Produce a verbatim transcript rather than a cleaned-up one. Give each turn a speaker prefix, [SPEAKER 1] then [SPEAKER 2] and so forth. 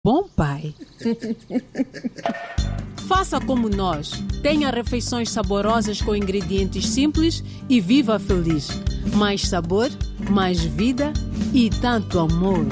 [SPEAKER 1] bom pai. Faça como nós. Tenha refeições saborosas com ingredientes simples e viva feliz. Mais sabor, mais vida e tanto amor.